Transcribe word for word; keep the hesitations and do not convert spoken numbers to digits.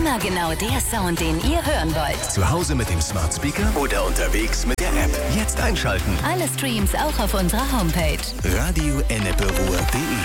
Immer genau der Sound, den ihr hören wollt. Zu Hause mit dem Smart Speaker oder unterwegs mit der App. Jetzt einschalten. Alle Streams auch auf unserer Homepage. radio ennepe ruhr punkt de